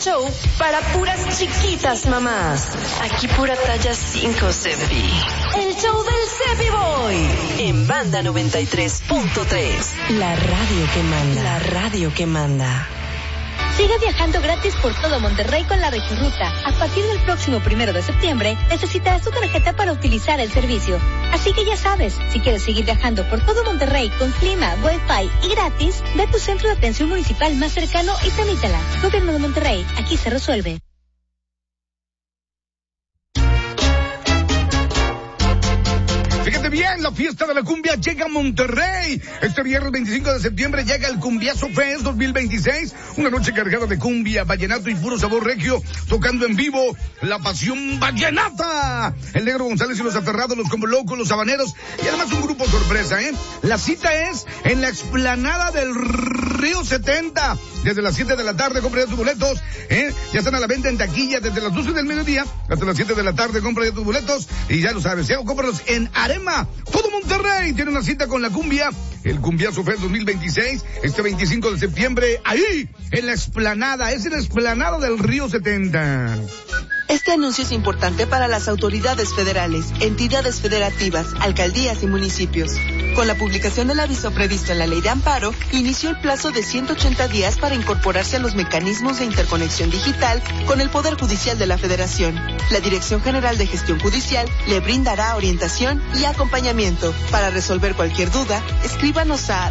show para puras chiquitas mamás. Aquí pura talla 5 Cepi. El show del Cepi Boy. En Banda 93.3. La radio que manda. La radio que manda. Sigue viajando gratis por todo Monterrey con la Regiruta. A partir del próximo 1 de septiembre, necesitarás tu tarjeta para utilizar el servicio. Así que ya sabes, si quieres seguir viajando por todo Monterrey con clima, wifi y gratis, ve a tu centro de atención municipal más cercano y tramítala. Gobierno de Monterrey, aquí se resuelve. Fíjate bien, la fiesta de la cumbia llega a Monterrey. Este viernes 25 de septiembre llega el Cumbiazo Fest 2026. Una noche cargada de cumbia, vallenato y puro sabor regio, tocando en vivo la pasión vallenata. El Negro González y los Aferrados, los Combo Locos, los Habaneros y además un grupo sorpresa, ¿eh? La cita es en la explanada del Río 70. Desde las 7 de la tarde, compra ya tus boletos, ¿eh? Ya están a la venta en taquilla desde las 12 del mediodía hasta las 7 de la tarde, compra ya tus boletos y ya lo sabes, ¿eh? O cómpralos en Arema. Todo Monterrey tiene una cita con la cumbia, el Cumbiazo Fest 2026, este 25 de septiembre, ahí, en la explanada, es en la explanada del Río 70. Este anuncio es importante para las autoridades federales, entidades federativas, alcaldías y municipios. Con la publicación del aviso previsto en la Ley de Amparo, inició el plazo de 180 días para incorporarse a los mecanismos de interconexión digital con el Poder Judicial de la Federación. La Dirección General de Gestión Judicial le brindará orientación y acompañamiento. Para resolver cualquier duda, escríbanos a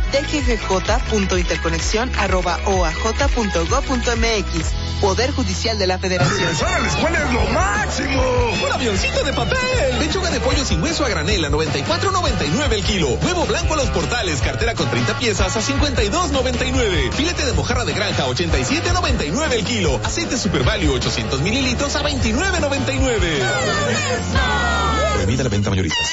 dggj.interconexión@oaj.gov.mx. Poder Judicial de la Federación. ¡Regresar a la escuela es lo máximo! ¡Un avioncito de papel! Lechuga de pollo sin hueso a granel a 94.99 el kilo. Huevo blanco a los portales, cartera con 30 piezas a 52.99. Filete de mojarra de granja a 87.99 el kilo. Aceite Super Value 800 mililitros a 29.99. Prohibida la venta mayoristas.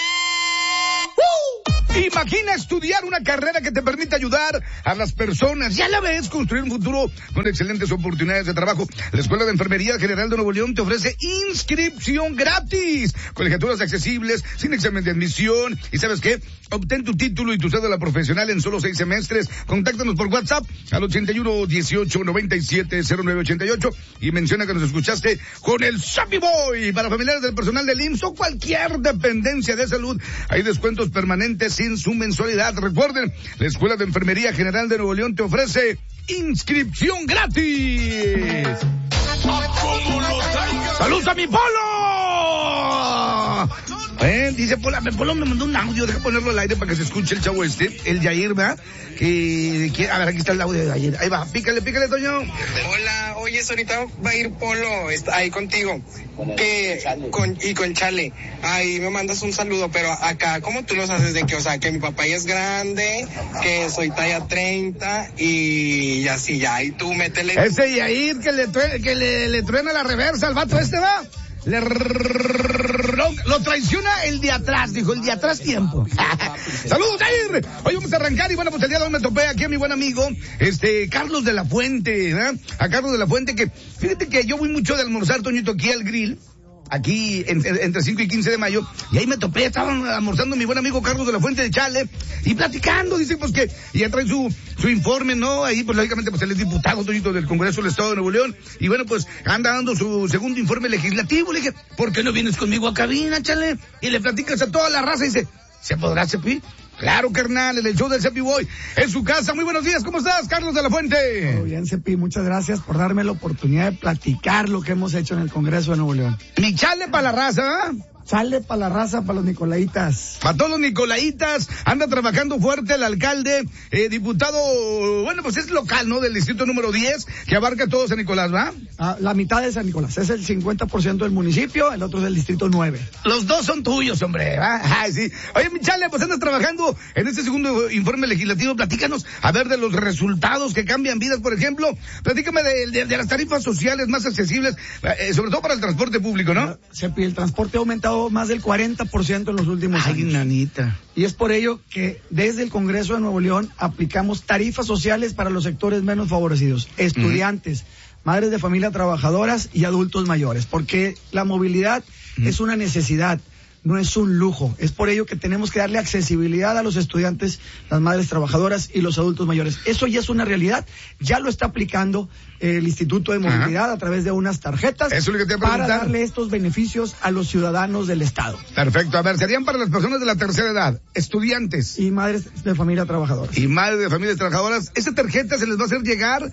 Imagina estudiar una carrera que te permita ayudar a las personas y a la vez construir un futuro con excelentes oportunidades de trabajo. La Escuela de Enfermería General de Nuevo León te ofrece inscripción gratis, colegiaturas accesibles, sin examen de admisión. ¿Y sabes qué? Obtén tu título y tu cédula profesional en solo 6 semestres. Contáctanos por WhatsApp al 81 18 97 0988 y menciona que nos escuchaste con el Sappy Boy. Para familiares del personal del IMSS o cualquier dependencia de salud, hay descuentos permanentes sin su mensualidad. Recuerden, la Escuela de Enfermería General de Nuevo León te ofrece inscripción gratis. ¡Saludos a mi Polo! Dice Polo me mandó un audio, deja ponerlo al aire para que se escuche el chavo el Yair, ¿verdad? Que a ver, aquí está el audio de Yair. Ahí va, pícale, Toño. Hola, oye, ahorita va a ir Polo, está ahí contigo. Con Chale. Ahí me mandas un saludo, pero acá, ¿cómo tú los haces de que, o sea, que mi papá ya es grande, que soy talla 30 y así ya, y tú métele. Ese Yair que le truena la reversa al vato este, ¿va? Lo traiciona el de atrás, dijo, el de atrás tiempo. ¡Saludos, Jair! Hoy vamos a arrancar y bueno, pues el día de hoy me topé aquí a mi buen amigo, Carlos de la Fuente, ¿verdad? A Carlos de la Fuente, que fíjate que yo voy mucho de almorzar, Toñito, aquí al grill, aquí entre 5 y 15 de mayo, y ahí me topé, estaban almorzando mi buen amigo Carlos de la Fuente de Chale, y platicando, dice pues que ya trae su informe, ¿no? Ahí pues lógicamente pues él es diputado, Toñito, del Congreso del Estado de Nuevo León, y bueno pues anda dando su segundo informe legislativo. Le dije, ¿por qué no vienes conmigo a cabina, Chale? Y le platicas a toda la raza y dice, ¿se podrá, Cepi? Claro, carnal, en el show del Cepi Boy, en su casa. Muy buenos días, ¿cómo estás, Carlos de la Fuente? Muy bien, Cepi, muchas gracias por darme la oportunidad de platicar lo que hemos hecho en el Congreso de Nuevo León. Mi Chale para la raza, ¿eh? Sale para la raza, para los nicolaitas. Para todos los nicolaitas, anda trabajando fuerte el alcalde, diputado, bueno, pues es local, ¿no? Del distrito número 10, que abarca todo San Nicolás, ¿va? La mitad de San Nicolás, es el 50% del municipio, el otro es del distrito 9. Los dos son tuyos, hombre, ¿va? Ay, sí. Oye, mi Chale, pues andas trabajando en este segundo informe legislativo, platícanos, a ver, de los resultados que cambian vidas, por ejemplo, platícame de las tarifas sociales más accesibles, sobre todo para el transporte público, ¿no? El transporte ha aumentado más del 40% en los últimos años. Ay, nanita. Y es por ello que desde el Congreso de Nuevo León aplicamos tarifas sociales para los sectores menos favorecidos, estudiantes, madres de familia trabajadoras y adultos mayores, porque la movilidad es una necesidad. no es un lujo. Es por ello que tenemos que darle accesibilidad a los estudiantes, las madres trabajadoras y los adultos mayores. Eso ya es una realidad, ya lo está aplicando el Instituto de Movilidad a través de unas tarjetas. Eso es lo que te voy a para preguntar. darle estos beneficios a los ciudadanos del Estado. Perfecto. A ver, serían para las personas de la tercera edad, estudiantes. Y madres de familia trabajadoras. Y madres de familias trabajadoras. ¿Esa tarjeta se les va a hacer llegar?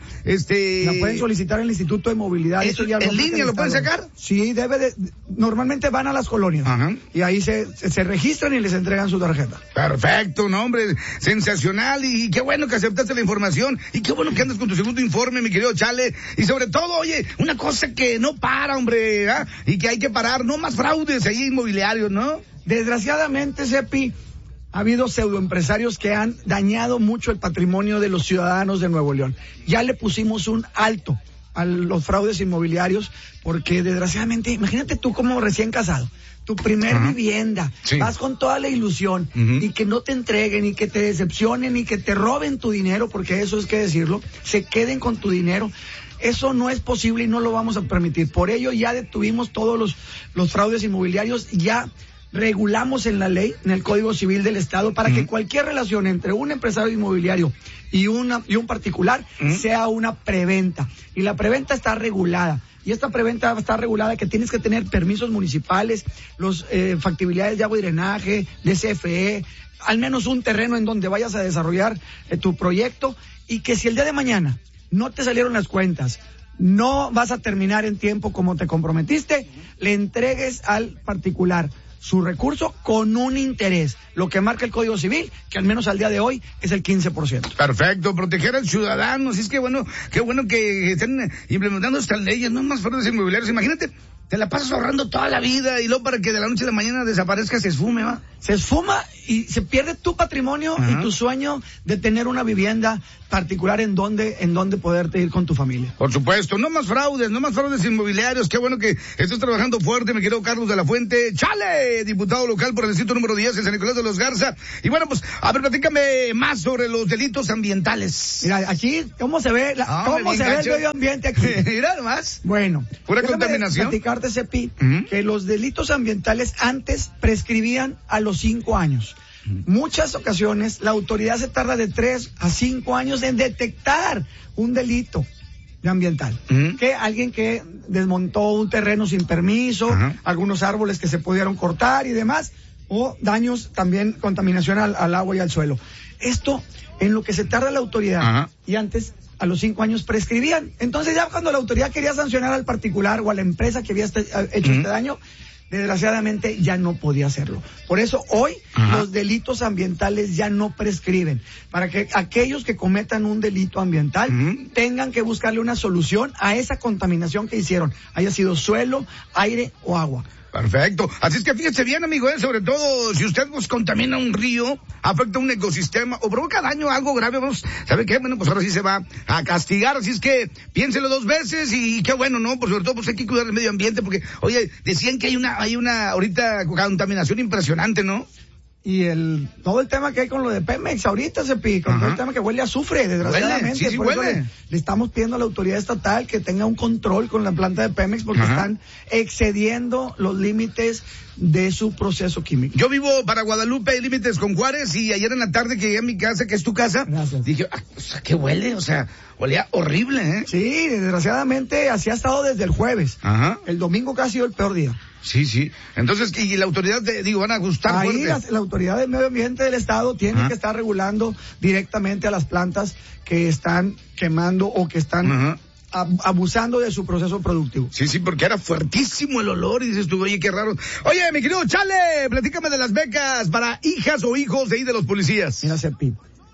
La pueden solicitar en el Instituto de Movilidad. Eso ya ¿En línea lo pueden sacar? Sí, normalmente van a las colonias. Ajá. Y ahí se registran y les entregan su tarjeta. Perfecto, no, hombre, sensacional, y qué bueno que aceptaste la información, y qué bueno que andas con tu segundo informe, mi querido Chale, y sobre todo, oye, una cosa que no para, hombre, y que hay que parar, no más fraudes ahí inmobiliarios, ¿no? Desgraciadamente, Cepi, ha habido pseudoempresarios que han dañado mucho el patrimonio de los ciudadanos de Nuevo León. Ya le pusimos un alto a los fraudes inmobiliarios, porque desgraciadamente, imagínate tú como recién casado, tu primer vivienda, sí, vas con toda la ilusión, y que no te entreguen, y que te decepcionen, y que te roben tu dinero, porque eso es que decirlo, se queden con tu dinero. Eso no es posible y no lo vamos a permitir. Por ello ya detuvimos todos los fraudes inmobiliarios, ya regulamos en la ley, en el Código Civil del Estado, para que cualquier relación entre un empresario inmobiliario y un particular sea una preventa. Y la preventa está regulada. Y esta preventa está regulada que tienes que tener permisos municipales, factibilidades de agua y drenaje, de CFE, al menos un terreno en donde vayas a desarrollar tu proyecto, y que si el día de mañana no te salieron las cuentas, no vas a terminar en tiempo como te comprometiste, le entregues al particular su recurso con un interés, lo que marca el Código Civil, que al menos al día de hoy es el 15%. Perfecto, proteger al ciudadano, así es que bueno, qué bueno que estén implementando estas leyes, no más fraudes inmobiliarios. Imagínate, te la pasas ahorrando toda la vida y luego para que de la noche a la mañana desaparezca, se esfume, ¿va? Se esfuma y se pierde tu patrimonio y tu sueño de tener una vivienda particular en donde poderte ir con tu familia. Por supuesto, no más fraudes inmobiliarios. Qué bueno que estés trabajando fuerte, mi querido Carlos de la Fuente. ¡Chale! Diputado local por el distrito número 10 en San Nicolás de los Garza. Y bueno, pues, a ver, platícame más sobre los delitos ambientales. Mira, aquí, ¿cómo se ve el medio ambiente aquí? Mira nomás. Bueno. Pura contaminación. Platicarte, Cepi, que los delitos ambientales antes prescribían a los 5 años. Muchas ocasiones la autoridad se tarda de 3 a 5 años en detectar un delito ambiental. Que alguien que desmontó un terreno sin permiso, algunos árboles que se pudieron cortar y demás, o daños también, contaminación al agua y al suelo. Esto, en lo que se tarda la autoridad, y antes a los 5 años prescribían. Entonces ya cuando la autoridad quería sancionar al particular o a la empresa que había hecho este daño, desgraciadamente ya no podía hacerlo. Por eso hoy los delitos ambientales ya no prescriben, para que aquellos que cometan un delito ambiental tengan que buscarle una solución a esa contaminación que hicieron, haya sido suelo, aire o agua. Perfecto. Así es que fíjese bien, amigo, sobre todo si usted pues contamina un río, afecta un ecosistema o provoca daño, algo grave, vamos, ¿sabe qué? Bueno, pues ahora sí se va a castigar, así es que piénselo 2 veces y qué bueno, ¿no? Pues sobre todo pues hay que cuidar el medio ambiente porque, oye, decían que hay una ahorita contaminación impresionante, ¿no? Y todo el tema que hay con lo de Pemex ahorita, Cepi, con todo el tema que huele a azufre, desgraciadamente. Huele, sí, por huele. eso le estamos pidiendo a la autoridad estatal que tenga un control con la planta de Pemex, porque están excediendo los límites de su proceso químico. Yo vivo para Guadalupe, hay límites con Juárez, y ayer en la tarde que llegué a mi casa, que es tu casa, dije, o sea, ¿qué huele? O sea, olía horrible, ¿eh? Sí, desgraciadamente así ha estado desde el jueves. El domingo casi ha sido el peor día. Sí. Entonces, y la autoridad, van a ajustar ahí fuerte. La autoridad del medio ambiente del estado tiene que estar regulando directamente a las plantas que están quemando o que están abusando de su proceso productivo. Sí, porque era fuertísimo el olor y dices tú, oye, qué raro. Oye, mi querido Chale, platícame de las becas para hijas o hijos de ahí de los policías. Mira, Cepi,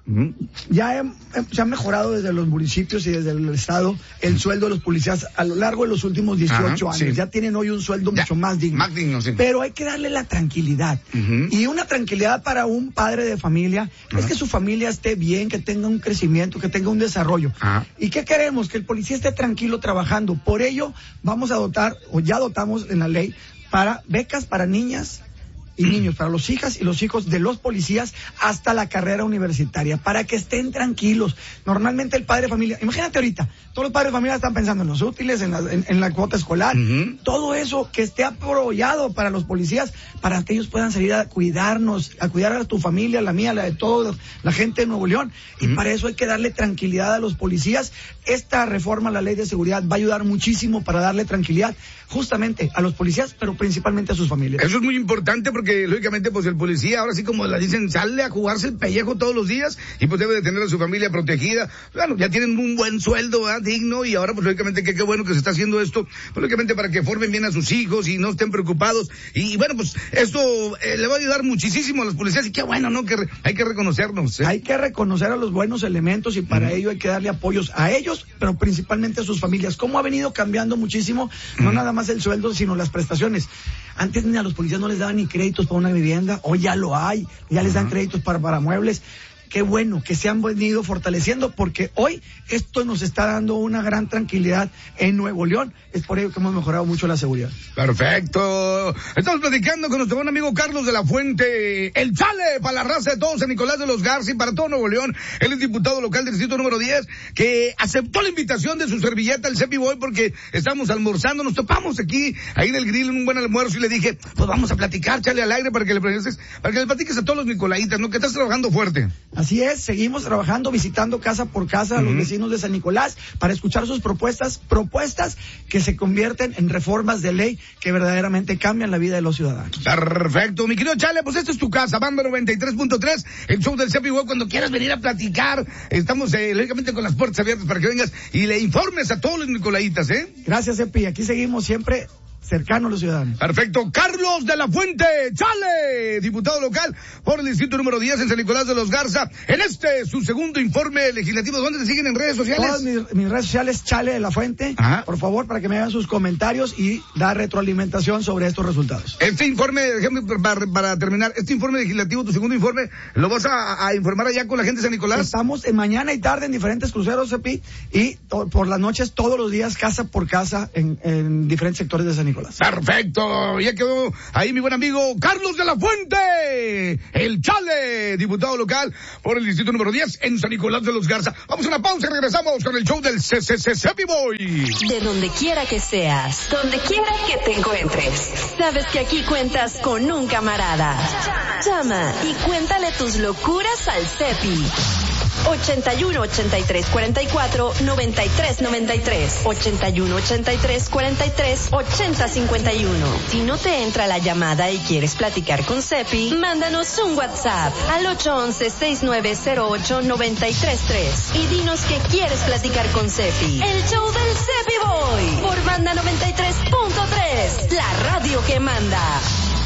ya se ha mejorado desde los municipios y desde el estado el sueldo de los policías a lo largo de los últimos 18 años. Sí. Ya tienen hoy un sueldo mucho más digno. Más digno, sí. Pero hay que darle la tranquilidad. Y una tranquilidad para un padre de familia es que su familia esté bien, que tenga un crecimiento, que tenga un desarrollo. ¿Y qué queremos? Que el policía esté tranquilo trabajando. Por ello vamos a dotar, o ya dotamos en la ley, para becas para niñas y niños, para los hijas y los hijos de los policías hasta la carrera universitaria, para que estén tranquilos. Normalmente el padre de familia, imagínate ahorita, todos los padres de familia están pensando en los útiles, en la cuota escolar, todo eso que esté apoyado para los policías, para que ellos puedan salir a cuidarnos, a cuidar a tu familia, la mía, la de toda la gente de Nuevo León, y para eso hay que darle tranquilidad a los policías. Esta reforma a la ley de seguridad va a ayudar muchísimo para darle tranquilidad justamente a los policías, pero principalmente a sus familias. Eso es muy importante porque lógicamente pues el policía ahora sí, como la dicen, sale a jugarse el pellejo todos los días y pues debe de tener a su familia protegida. Bueno, ya tienen un buen sueldo, ¿verdad? Digno, y ahora pues lógicamente qué bueno que se está haciendo esto, pues, lógicamente para que formen bien a sus hijos y no estén preocupados, y bueno, pues esto le va a ayudar muchísimo a los policías, y qué bueno, ¿no? Que hay que reconocernos, ¿eh? Hay que reconocer a los buenos elementos, y para ello hay que darle apoyos a ellos, pero principalmente a sus familias. ¿Cómo ha venido cambiando muchísimo? No nada más el sueldo, sino las prestaciones. Antes ni a los policías no les daban ni créditos para una vivienda, hoy ya lo hay, ya les dan créditos para muebles. Qué bueno que se han venido fortaleciendo, porque hoy esto nos está dando una gran tranquilidad en Nuevo León. Es por ello que hemos mejorado mucho la seguridad. Perfecto. Estamos platicando con nuestro buen amigo Carlos de la Fuente, el Chale, para la raza de todos, San Nicolás de los Garza y para todo Nuevo León. Él es diputado local del distrito número 10, que aceptó la invitación de su servilleta, el Cepi Boy, porque estamos almorzando, nos topamos aquí, ahí en el grill, en un buen almuerzo, y le dije, pues vamos a platicar, Chale, al aire, para que le platiques a todos los nicolaitas, ¿no? Que estás trabajando fuerte. Así es, seguimos trabajando, visitando casa por casa a los vecinos de San Nicolás para escuchar sus propuestas que se convierten en reformas de ley que verdaderamente cambian la vida de los ciudadanos. Perfecto, mi querido Chale, pues esta es tu casa, Banda 93.3, el show del Cepi Boy. Cuando quieras venir a platicar, estamos lógicamente con las puertas abiertas para que vengas y le informes a todos los nicolaitas, ¿eh? Gracias, Cepi, aquí seguimos siempre cercano a los ciudadanos. Perfecto. Carlos de la Fuente, Chale, diputado local por el distrito número 10 en San Nicolás de los Garza, en su segundo informe legislativo. ¿Dónde te siguen en redes sociales? Todas mis redes sociales, Chale de la Fuente. Ajá. Por favor, para que me hagan sus comentarios y dar retroalimentación sobre estos resultados. Este informe, déjame para terminar, este informe legislativo, tu segundo informe, ¿lo vas a informar allá con la gente de San Nicolás? Estamos en mañana y tarde en diferentes cruceros, Cepi, y por las noches todos los días, casa por casa, en diferentes sectores de San Nicolás. Perfecto, ya quedó ahí mi buen amigo Carlos de la Fuente, el Chale, diputado local por el distrito número 10 en San Nicolás de los Garza. Vamos a una pausa y regresamos con el show del Cepi Boy. De donde quiera que seas, donde quiera que te encuentres, sabes que aquí cuentas con un camarada. Llama y cuéntale tus locuras al Cepi. 81 83 44 93 93 81 83 43 80 51. Si no te entra la llamada y quieres platicar con Cepi, mándanos un WhatsApp al 811-6908-933 y dinos que quieres platicar con Cepi. El show del Cepi Boy por Banda 93.3, la radio que manda.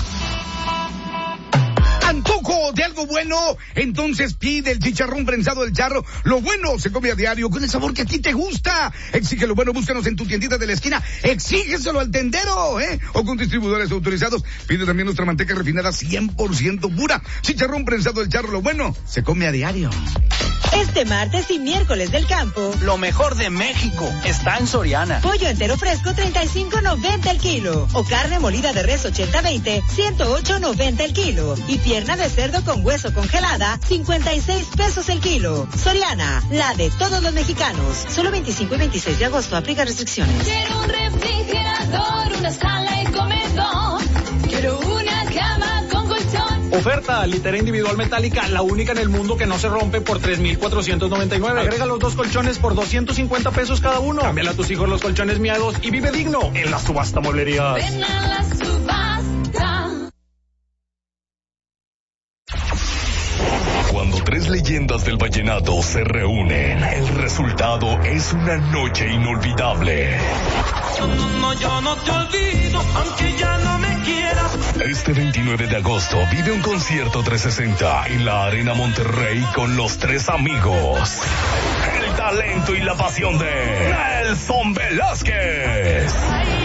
Antojo de algo bueno, entonces pide el chicharrón prensado del Charro. Lo bueno se come a diario con el sabor que a ti te gusta. Exige lo bueno, búscanos en tu tiendita de la esquina. Exígeselo al tendero, o con distribuidores autorizados. Pide también nuestra manteca refinada 100% pura. Chicharrón prensado del Charro, lo bueno se come a diario. Este martes y miércoles del campo, lo mejor de México está en Soriana. Pollo entero fresco 35.90 el kilo, o carne molida de res 80-20 108.90 el kilo, y pierna de cerdo con hueso congelada 56 pesos el kilo. Soriana, la de todos los mexicanos. Solo 25 y 26 de agosto, aplica restricciones. Quiero un refrigerador, una sala y comedor. Quiero una cama con colchón. Oferta, litera individual metálica, la única en el mundo que no se rompe, por 3,499. Agrega los 2 colchones por 250 pesos cada uno. Cámbiale a tus hijos los colchones miados y vive digno en la subasta mueblería. Ven a la subasta. Cuando 3 leyendas del vallenato se reúnen, el resultado es una noche inolvidable. Yo no te olvido, aunque ya no me quieras. Este 29 de agosto vive un concierto 360 en la Arena Monterrey con los 3 amigos. El talento y la pasión de Nelson Velázquez.